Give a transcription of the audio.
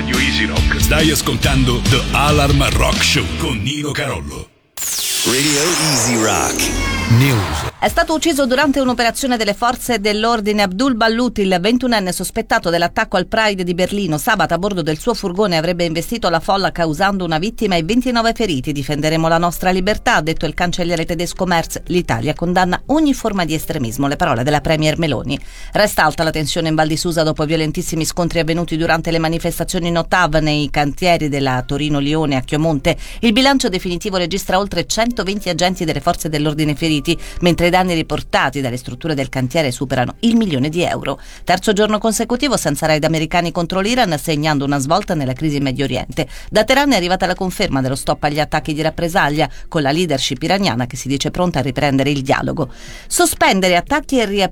Radio Easy Rock. Stai ascoltando The Alarm Rock Show con Nino Carollo. Radio Easy Rock News. È stato ucciso durante un'operazione delle forze dell'ordine Abdul Ballut, il 21enne sospettato dell'attacco al Pride di Berlino. Sabato a bordo del suo furgone avrebbe investito la folla causando una vittima e 29 feriti. Difenderemo la nostra libertà, ha detto il cancelliere tedesco Merz. L'Italia condanna ogni forma di estremismo, le parole della premier Meloni. Resta alta la tensione in Val di Susa dopo violentissimi scontri avvenuti durante le manifestazioni Notav nei cantieri della Torino-Lione a Chiomonte. Il bilancio definitivo registra oltre 120 agenti delle forze dell'ordine feriti, mentre i danni riportati dalle strutture del cantiere superano il €1.000.000. Terzo giorno consecutivo senza raid americani contro l'Iran, segnando una svolta nella crisi in Medio Oriente. Da Teheran è arrivata la conferma dello stop agli attacchi di rappresaglia, con la leadership iraniana che si dice pronta a riprendere il dialogo. Sospendere attacchi e riaprire